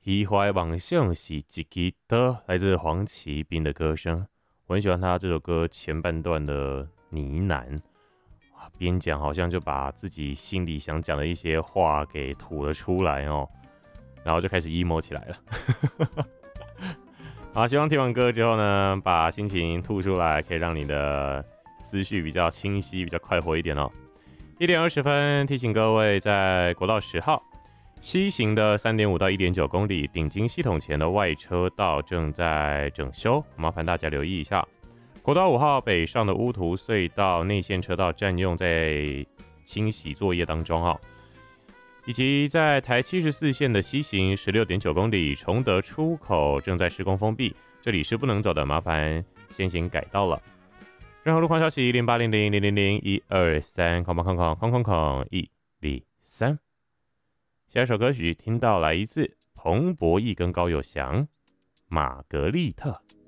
遗怀梦想是一支刀，来自黄奇斌的歌声。我很喜欢他这首歌前半段的呢喃，边讲好像就把自己心里想讲的一些话给吐了出来哦，然后就开始 emo 起来了。好，希望听完歌之后呢，把心情吐出来，可以让你的思绪比较清晰、比较快活一点哦。1:20，提醒各位，在国道10号。西行的3.5到1.9公里，顶金系统前的外车道正在整修，麻烦大家留意一下。国道5号北上的乌图隧道内线车道占用，在清洗作业当中以及在台74线的西行16.9公里，崇德出口正在施工封闭，这里是不能走的，麻烦先行改道了。任何路况消息0800000123，123。下一首歌曲听到来自彭博义跟高友翔，《玛格丽特》。